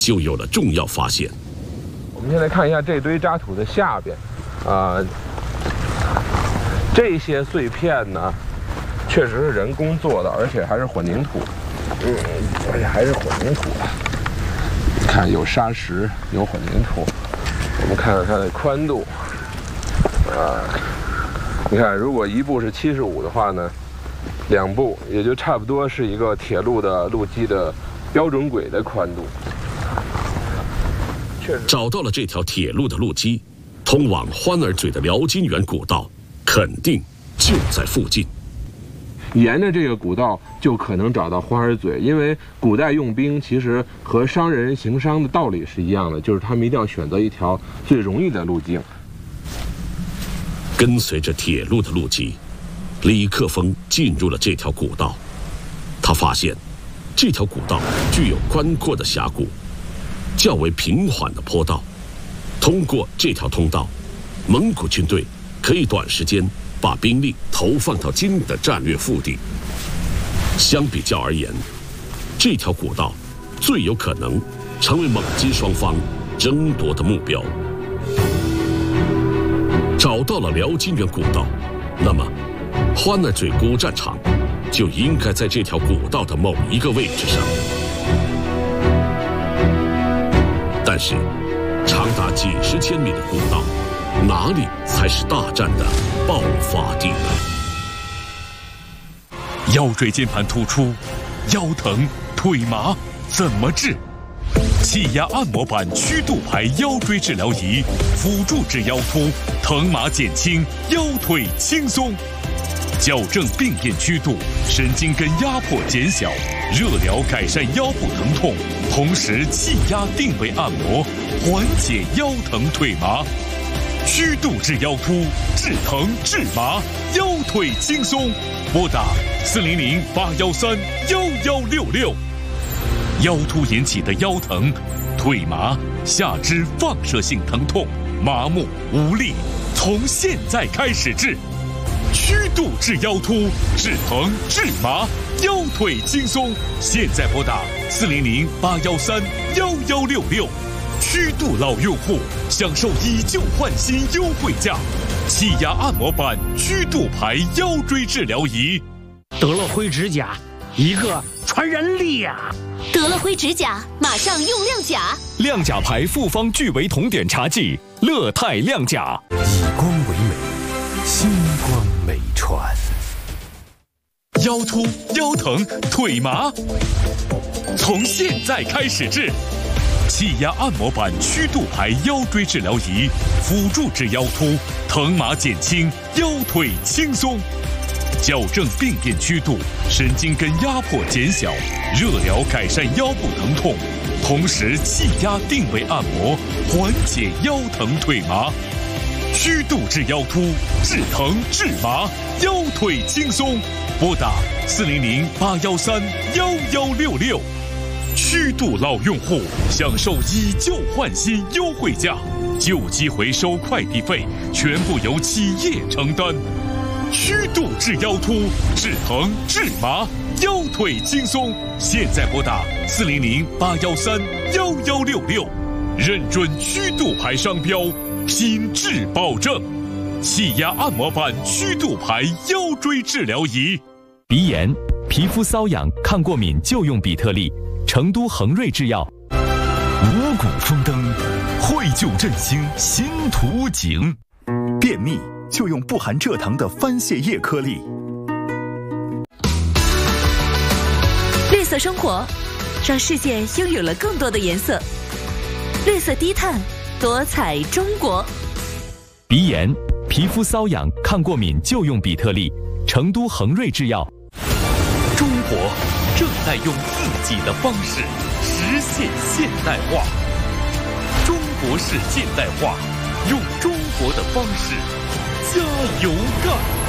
就有了重要发现。 我们先来看一下这堆渣土的下边，这些碎片呢，确实是人工做的，而且还是混凝土，而且还是混凝土。看有砂石，有混凝土。我们看看它的宽度，你看，如果一步是75的话呢，2步也就差不多是一个铁路的路基的标准轨的宽度。确实找到了这条铁路的路基，通往欢儿嘴的辽金源古道肯定就在附近。 沿着这个古道就可能找到欢儿嘴，因为古代用兵其实和商人行商的道理是一样的，就是他们一定要选择一条最容易的路径。 跟随着铁路的路基，李克峰进入了这条古道。他发现，这条古道具有宽阔的峡谷，较为平缓的坡道。通过这条通道，蒙古军队可以短时间把兵力投放到金陵的战略腹地。相比较而言，这条古道最有可能成为蒙金双方争夺的目标。找到了辽金源古道，那么欢儿嘴古战场就应该在这条古道的某一个位置上。但是，长达几十千米的古道，哪里才是大战的爆发地呢？ 腰椎间盘突出，腰疼腿麻怎么治？气压按摩板曲度排腰椎治疗仪，辅助治腰突，疼麻减轻，腰腿轻松。矫正病变曲度，神经根压迫减小，热疗改善腰部疼痛，同时气压定位按摩，缓解腰疼腿麻。曲度治腰突，治疼治麻，腰腿轻松。拨打400-813-1166。腰突引起的腰疼、腿麻、下肢放射性疼痛、麻木无力，从现在开始治。曲度治腰突，治疼治麻，腰腿轻松。现在拨打400-813-1166。曲度老用户享受以旧换新优惠价，气压按摩板曲度排腰椎治疗仪。 德乐辉指甲，一个传人力啊！ 德乐辉指甲，马上用亮甲。 亮甲牌复方聚维铜碘茶剂，乐泰亮甲， 以光为美，星光美传。 腰突、腰疼、腿麻，从现在开始治。气压按摩板曲度排腰椎治疗仪，辅助治腰突，疼麻减轻，腰腿轻松。矫正病变曲度，神经根压迫减小，热疗改善腰部疼痛，同时气压定位按摩，缓解腰疼腿麻。曲度治腰突，治疼治麻，腰腿轻松。拨打400-813-1166。曲度老用户享受以旧换新优惠价，旧机回收快递费全部由企业承担。曲度治腰突，治疼治麻，腰腿轻松。现在拨打400-813-1166，认准曲度牌商标，品质保证。气压按摩板曲度牌腰椎治疗仪。 鼻炎、皮肤瘙痒、抗过敏就用比特利。成都恒瑞制药。 五谷丰登，惠救振兴新图景。便秘就用不含蔗糖的番泻叶颗粒。 绿色生活，让世界拥有了更多的颜色。绿色低碳，多彩中国。 鼻炎、皮肤瘙痒、抗过敏就用比特利。成都恒瑞制药。 中国正在用自己的方式实现现代化。中国式现代化，用中国的方式加油干！